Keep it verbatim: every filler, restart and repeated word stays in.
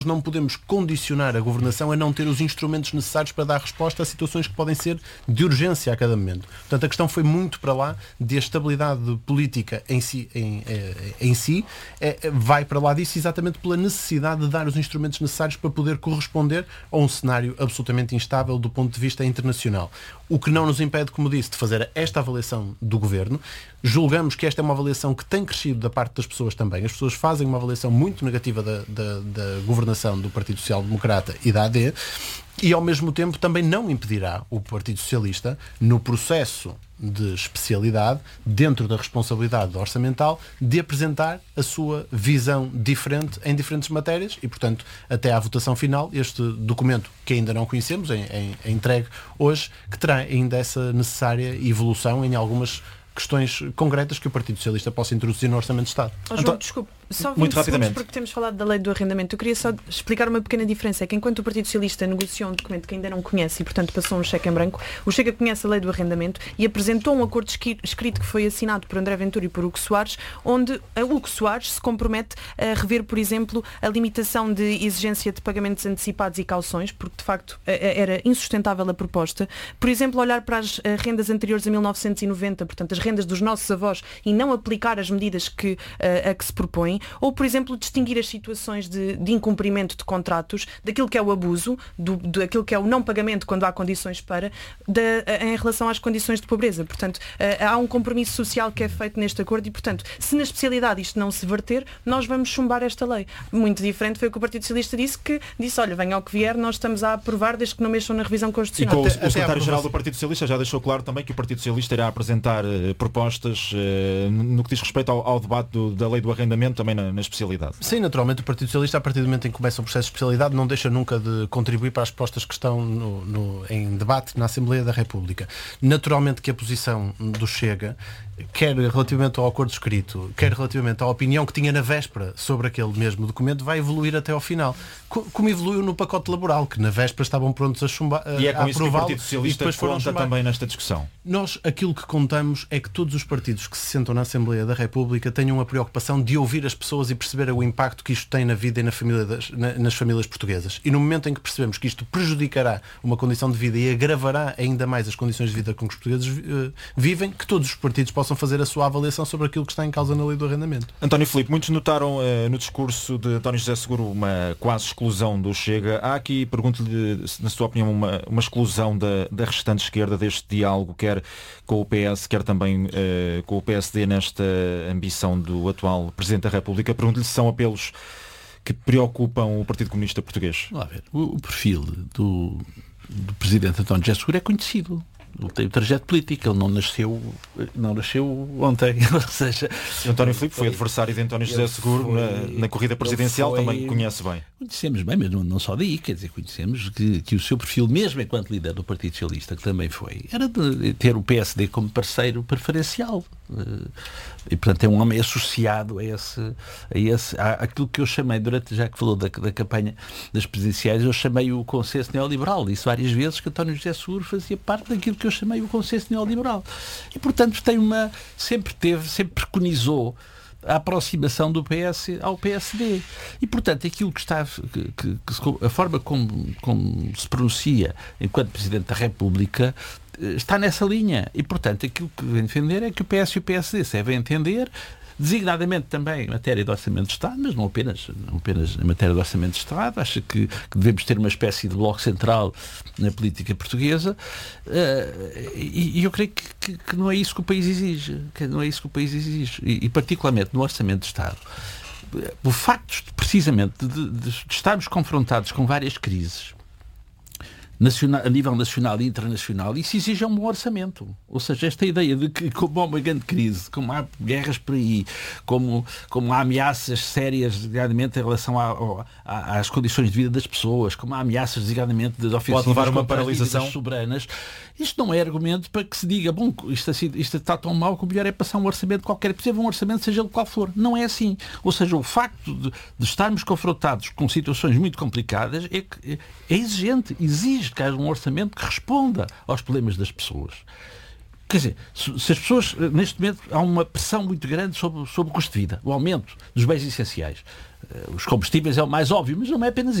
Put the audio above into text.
não podemos condicionar a governação a não ter os instrumentos necessários para dar resposta a situações que podem ser de urgência a cada momento. Portanto, a questão foi muito para lá de a estabilidade política em si, em, em si é, vai para lá disso exatamente pela necessidade de dar os instrumentos necessários para poder corresponder a um cenário absolutamente instável do ponto de vista internacional. O que não nos impede, como disse, de fazer esta avaliação do Governo. Julgamos que esta é uma avaliação que tem crescido da parte das pessoas também. As pessoas fazem uma avaliação muito negativa da, da, da governação do Partido Social Democrata e da A D e, ao mesmo tempo, também não impedirá o Partido Socialista, no processo de especialidade, dentro da responsabilidade orçamental, de apresentar a sua visão diferente em diferentes matérias e, portanto, até à votação final, este documento que ainda não conhecemos, em, em, em entregue hoje, que terá ainda essa necessária evolução em algumas questões concretas que o Partido Socialista possa introduzir no Orçamento de Estado. Oh, João, desculpe, só vinte segundos porque temos falado da lei do arrendamento. Eu queria só explicar uma pequena diferença. É que enquanto o Partido Socialista negociou um documento que ainda não conhece e, portanto, passou um cheque em branco, o Chega conhece a lei do arrendamento e apresentou um acordo escrito que foi assinado por André Ventura e por Hugo Soares, onde a Hugo Soares se compromete a rever, por exemplo, a limitação de exigência de pagamentos antecipados e cauções, porque, de facto, era insustentável a proposta. Por exemplo, olhar para as rendas anteriores a mil novecentos e noventa, portanto, as rendas dos nossos avós, e não aplicar as medidas que, uh, a que se propõem, ou, por exemplo, distinguir as situações de, de incumprimento de contratos daquilo que é o abuso, do, daquilo que é o não pagamento quando há condições para, de, uh, em relação às condições de pobreza. Portanto, uh, há um compromisso social que é feito neste acordo e, portanto, se na especialidade isto não se verter, nós vamos chumbar esta lei. Muito diferente foi o que o Partido Socialista disse, que disse, olha, venha ao que vier, nós estamos a aprovar desde que não mexam na revisão constitucional. E com o, o secretário-geral do Partido Socialista já deixou claro também que o Partido Socialista irá apresentar uh, propostas Uh, no que diz respeito ao, ao debate do, da lei do arrendamento também na, na especialidade. Sim, naturalmente o Partido Socialista, a partir do momento em que começa o processo de especialidade, não deixa nunca de contribuir para as propostas que estão no, no, em debate na Assembleia da República. Naturalmente que a posição do Chega, quer relativamente ao acordo escrito, quer relativamente à opinião que tinha na véspera sobre aquele mesmo documento, vai evoluir até ao final. Como evoluiu no pacote laboral, que na véspera estavam prontos a chumbar, a, e é com isso que o Partido Socialista conta também nesta discussão. Nós, aquilo que contamos é que todos os partidos que se sentam na Assembleia da República tenham a preocupação de ouvir as pessoas e perceber o impacto que isto tem na vida e na família das, na, nas famílias portuguesas. E no momento em que percebemos que isto prejudicará uma condição de vida e agravará ainda mais as condições de vida com que os portugueses uh, vivem, que todos os partidos possam fazer a sua avaliação sobre aquilo que está em causa na lei do arrendamento. António Filipe, muitos notaram uh, no discurso de António José Seguro uma quase exclusão do Chega. Há aqui, pergunto-lhe, na sua opinião, uma, uma exclusão da, da restante esquerda deste diálogo, quer com o P S, quer também uh, com o P S D nesta ambição do atual Presidente da República. Pergunto-lhe se são apelos que preocupam o Partido Comunista Português. Vamos lá ver. O, o perfil do, do Presidente António José Seguro é conhecido. Ele tem o trajeto político, ele não nasceu, não nasceu ontem, ou seja... António Filipe foi adversário de António José Seguro foi, na, na corrida presidencial, foi, também conhece bem. Conhecemos bem, mas não, não só daí, quer dizer, conhecemos que, que o seu perfil, mesmo enquanto líder do Partido Socialista, que também foi, era de ter o P S D como parceiro preferencial. E, portanto, é um homem associado a esse, a esse a, aquilo que eu chamei, durante, já que falou da, da campanha das presidenciais, eu chamei o consenso neoliberal. Disse várias vezes que António José Seguro fazia parte daquilo que eu chamei o consenso neoliberal. E, portanto, tem uma, sempre teve, sempre preconizou a aproximação do P S ao P S D. E, portanto, aquilo que está, que, que, que, a forma como, como se pronuncia enquanto Presidente da República está nessa linha. E, portanto, aquilo que vem defender é que o P S e o P S D se devem entender, designadamente também em matéria de Orçamento de Estado, mas não apenas, não apenas em matéria de Orçamento de Estado. Acho que, que devemos ter uma espécie de bloco central na política portuguesa, uh, e, e eu creio que, que, que não é isso que o país exige, que não é isso que o país exige, e, e particularmente no Orçamento de Estado. O facto, precisamente, de, de, de estarmos confrontados com várias crises, nacional, a nível nacional e internacional, isso exige um bom orçamento. Ou seja, esta ideia de que, como há uma grande crise, como há guerras por aí, como, como há ameaças sérias, designadamente, em relação a, a, às condições de vida das pessoas, como há ameaças, designadamente, das ofensivas, pode levar uma paralisação soberanas, isto não é argumento para que se diga, bom, isto, isto está tão mal que o melhor é passar um orçamento qualquer, precisa um orçamento, seja ele qual for. Não é assim. Ou seja, o facto de, de estarmos confrontados com situações muito complicadas é, que, é exigente, exige que haja um orçamento que responda aos problemas das pessoas. Quer dizer, se as pessoas, neste momento, há uma pressão muito grande sobre, sobre o custo de vida, o aumento dos bens essenciais. Os combustíveis é o mais óbvio, mas não é apenas